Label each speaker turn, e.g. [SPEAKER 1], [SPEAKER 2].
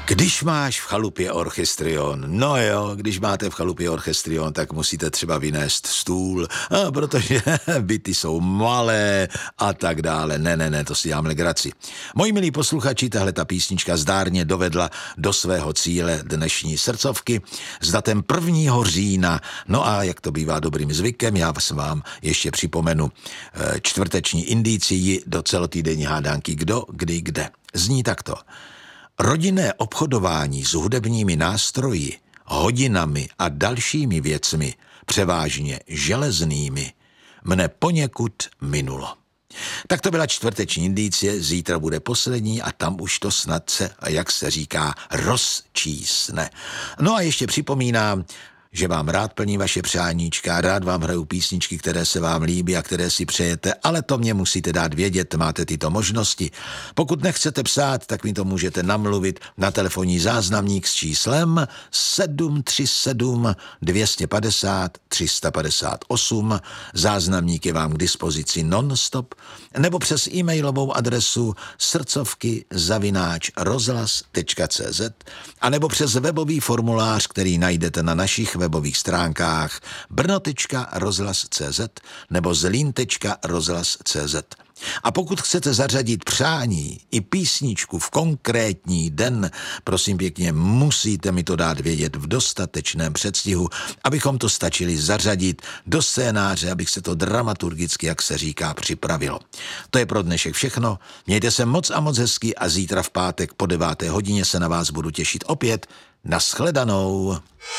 [SPEAKER 1] Když máš v chalupě orchestrion, no jo, když máte v chalupě orchestrion, tak musíte třeba vynést stůl, protože byty jsou malé a tak dále. Ne, to si dělám legraci. Moji milí posluchači, tahle ta písnička zdárně dovedla do svého cíle dnešní srdcovky s datem 1. října. No a jak to bývá dobrým zvykem, já vám ještě připomenu čtvrteční indicii do celotýdenní hádánky Kdo, kdy, kde. Zní takto. Rodinné obchodování s hudebními nástroji, hodinami a dalšími věcmi, převážně železnými, mne poněkud minulo. Tak to byla čtvrteční indicie, zítra bude poslední a tam už to snad se, jak se říká, rozčísne. No a ještě připomínám, že vám rád plní vaše přáníčka, rád vám hraju písničky, které se vám líbí a které si přejete, ale to mě musíte dát vědět, máte tyto možnosti. Pokud nechcete psát, tak mi to můžete namluvit na telefonní záznamník s číslem 737 250 358. Záznamník je vám k dispozici non-stop, nebo přes e-mailovou adresu srdcovky@rozhlas.cz a nebo přes webový formulář, který najdete na našich webových stránkách brno.rozhlas.cz nebo zlín.rozhlas.cz. A pokud chcete zařadit přání i písničku v konkrétní den, prosím pěkně, musíte mi to dát vědět v dostatečném předstihu, abychom to stačili zařadit do scénáře, abych se to dramaturgicky, jak se říká, připravilo. To je pro dnešek všechno. Mějte se moc a moc hezky a zítra v pátek po 9. hodině se na vás budu těšit opět. Nashledanou.